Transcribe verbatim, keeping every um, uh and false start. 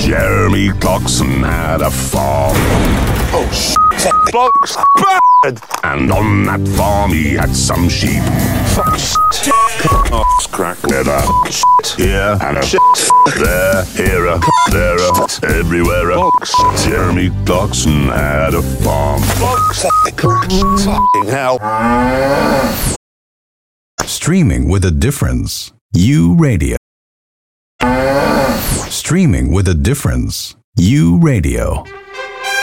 Jeremy Clarkson had a farm. Oh, shit. Blocks bad. And on that farm he had some sheep. Fuck shit. Oh, crack. Never Shit. here and a Shit. there, here a, there a, everywhere a. Jeremy Clarkson had a farm. Blocks. Fucking hell. Streaming with a difference. U Radio. Streaming with a difference. U Radio.